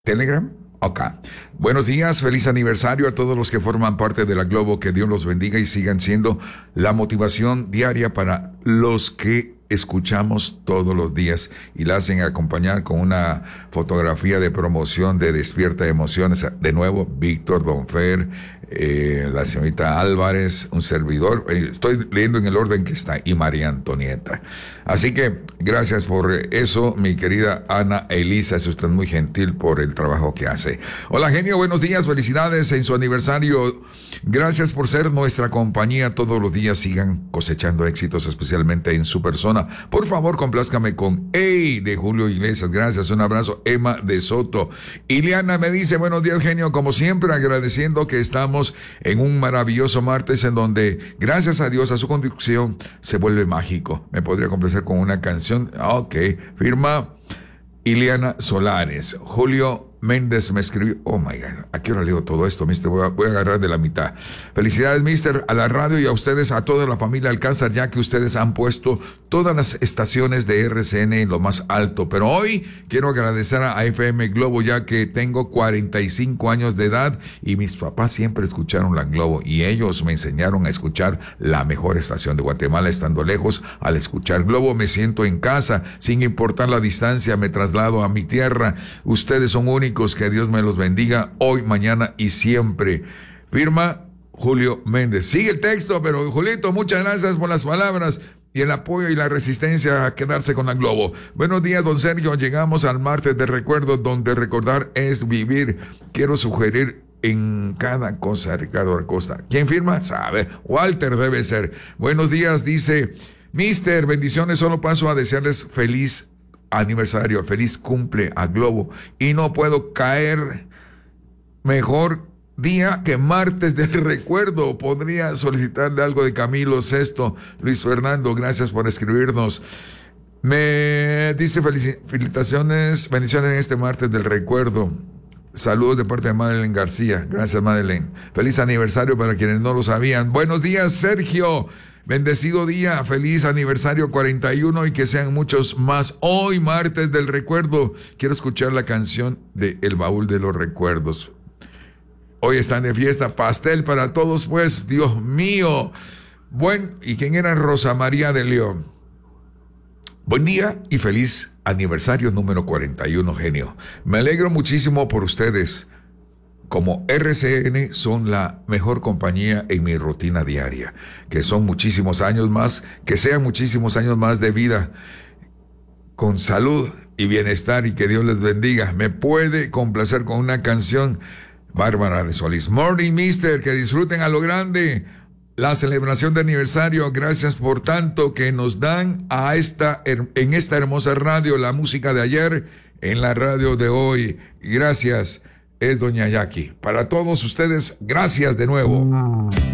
Telegram. Ok. Buenos días, feliz aniversario a todos los que forman parte de la Globo. Que Dios los bendiga y sigan siendo la motivación diaria para los que escuchamos todos los días y la hacen acompañar con una fotografía de promoción de Despierta Emociones. De nuevo, Víctor, Don Fer, la señorita Álvarez, un servidor. Estoy leyendo en el orden que está, y María Antonieta. Así que gracias por eso, mi querida Ana Elisa. Es usted muy gentil por el trabajo que hace. Hola, genio, buenos días, felicidades en su aniversario. Gracias por ser nuestra compañía todos los días. Sigan cosechando éxitos, especialmente en su persona. Por favor, complázcame con Ey de Julio Iglesias. Gracias, un abrazo. Emma de Soto. Ileana me dice, buenos días, genio, como siempre, agradeciendo que estamos en un maravilloso martes en donde, gracias a Dios, a su conducción, se vuelve mágico. Me podría complacer con una canción. Ok, firma Ileana Solares. Julio Méndez me escribió. Oh my God, ¿a qué hora leo todo esto, mister? Voy a agarrar de la mitad. Felicidades, mister, a la radio y a ustedes, a toda la familia Alcázar, ya que ustedes han puesto todas las estaciones de RCN en lo más alto. Pero hoy quiero agradecer a FM Globo, ya que tengo 45 años de edad y mis papás siempre escucharon la Globo y ellos me enseñaron a escuchar la mejor estación de Guatemala estando lejos. Al escuchar Globo me siento en casa, sin importar la distancia, me traslado a mi tierra. Ustedes son únicos. Que Dios me los bendiga hoy, mañana y siempre. Firma Julio Méndez. Sigue el texto, pero Julito, muchas gracias por las palabras y el apoyo y la resistencia a quedarse con la Globo. Buenos días, don Sergio. Llegamos al martes de recuerdo, donde recordar es vivir. Quiero sugerir en cada cosa, Ricardo Acosta. ¿Quién firma? Sabe. Walter debe ser. Buenos días, dice mister, bendiciones. Solo paso a desearles feliz aniversario, feliz cumple a Globo, y no puedo caer mejor día que martes del recuerdo. Podría solicitarle algo de Camilo Sesto. Luis Fernando, gracias por escribirnos. Me dice felicitaciones, bendiciones en este martes del recuerdo. Saludos de parte de Madeleine García. Gracias, Madeleine. Feliz aniversario para quienes no lo sabían. Buenos días, Sergio. Bendecido día, feliz aniversario 41 y que sean muchos más. Hoy, martes del recuerdo, quiero escuchar la canción de El Baúl de los Recuerdos. Hoy están de fiesta, pastel para todos, pues, Dios mío. ¿Y quién era? Rosa María de León. Buen día y feliz aniversario número 41, genio. Me alegro muchísimo por ustedes. Como RCN son la mejor compañía en mi rutina diaria, que son muchísimos años más, que sean muchísimos años más de vida, con salud y bienestar, y que Dios les bendiga. Me puede complacer con una canción, Bárbara de Solís. Morning, mister, que disfruten a lo grande la celebración de aniversario. Gracias por tanto que nos dan en esta hermosa radio, la música de ayer en la radio de hoy. Gracias. Es doña Jackie. Para todos ustedes, gracias de nuevo.